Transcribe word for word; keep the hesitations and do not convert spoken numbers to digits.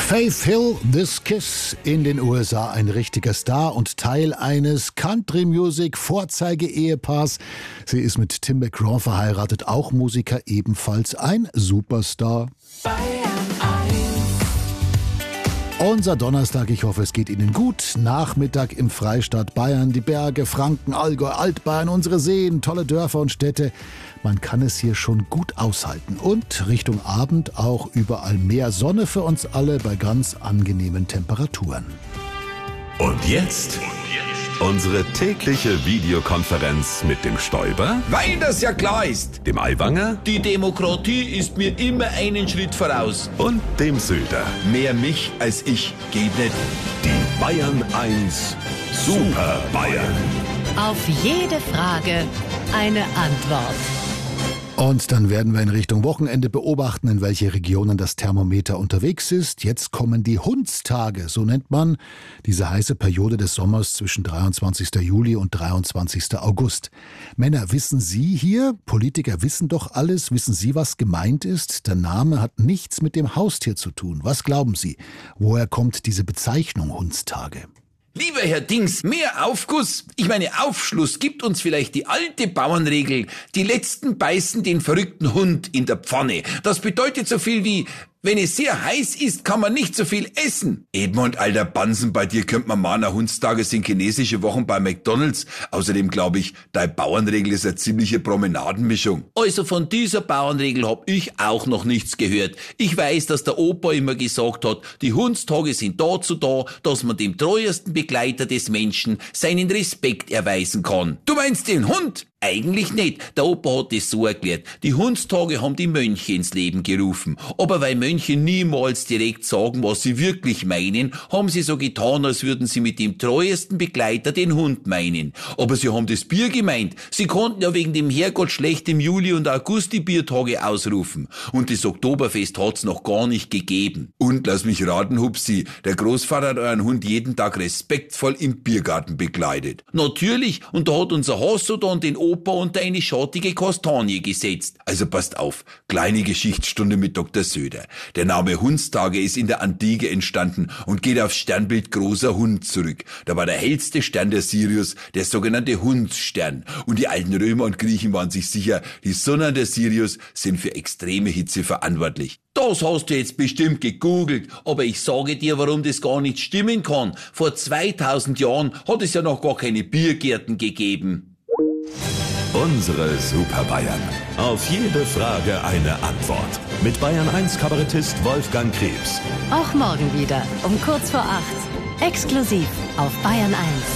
Faith Hill, This Kiss, in den U S A ein richtiger Star und Teil eines Country-Music-Vorzeige-Ehepaars. Sie ist mit Tim McGraw verheiratet, auch Musiker, ebenfalls ein Superstar. Unser Donnerstag, ich hoffe, es geht Ihnen gut. Nachmittag im Freistaat Bayern, die Berge, Franken, Allgäu, Altbayern, unsere Seen, tolle Dörfer und Städte. Man kann es hier schon gut aushalten. Und Richtung Abend auch überall mehr Sonne für uns alle bei ganz angenehmen Temperaturen. Und jetzt unsere tägliche Videokonferenz mit dem Stoiber, Weil das ja klar ist. dem Aiwanger Die Demokratie ist mir immer einen Schritt voraus. und dem Söder. Mehr mich als ich geht nicht. Die Bayern eins Super Bayern. Auf jede Frage eine Antwort. Und dann werden wir in Richtung Wochenende beobachten, in welche Regionen das Thermometer unterwegs ist. Jetzt kommen die Hundstage, so nennt man diese heiße Periode des Sommers zwischen dreiundzwanzigsten Juli und dreiundzwanzigsten August. Männer, wissen Sie hier, Politiker wissen doch alles, wissen Sie, was gemeint ist? Der Name hat nichts mit dem Haustier zu tun. Was glauben Sie? Woher kommt diese Bezeichnung Hundstage? Lieber Herr Dings, mehr Aufguss, ich meine Aufschluss, gibt uns vielleicht die alte Bauernregel, die Letzten beißen den verrückten Hund in der Pfanne. Das bedeutet so viel wie, wenn es sehr heiß ist, kann man nicht so viel essen. Edmund, alter Bansen, bei dir könnte man meinen, Hundstage sind chinesische Wochen bei McDonalds. Außerdem glaube ich, deine Bauernregel ist eine ziemliche Promenadenmischung. Also von dieser Bauernregel hab ich auch noch nichts gehört. Ich weiß, dass der Opa immer gesagt hat, die Hundstage sind dazu da, dass man dem treuesten Begleiter des Menschen seinen Respekt erweisen kann. Du meinst den Hund? Eigentlich nicht. Der Opa hat es so erklärt. Die Hundstage haben die Mönche ins Leben gerufen. Aber weil Mönche niemals direkt sagen, was sie wirklich meinen, haben sie so getan, als würden sie mit dem treuesten Begleiter den Hund meinen. Aber sie haben das Bier gemeint. Sie konnten ja wegen dem Herrgott schlecht im Juli und August die Biertage ausrufen. Und das Oktoberfest hat's noch gar nicht gegeben. Und lass mich raten, Hupsi, der Großvater hat euren Hund jeden Tag respektvoll im Biergarten begleitet. Natürlich, und da hat unser Hasso dann den Opa unter eine schattige Kastanie gesetzt. Also passt auf, kleine Geschichtsstunde mit Doktor Söder. Der Name Hundstage ist in der Antike entstanden und geht aufs Sternbild großer Hund zurück. Da war der hellste Stern der Sirius, der sogenannte Hundsstern. Und die alten Römer und Griechen waren sich sicher, die Sonne der Sirius sind für extreme Hitze verantwortlich. Das hast du jetzt bestimmt gegoogelt, aber ich sage dir, warum das gar nicht stimmen kann. Vor zweitausend Jahren hat es ja noch gar keine Biergärten gegeben. Unsere Super Bayern. Auf jede Frage eine Antwort. Mit Bayern eins Kabarettist Wolfgang Krebs. Auch morgen wieder um kurz vor acht. Exklusiv auf Bayern eins.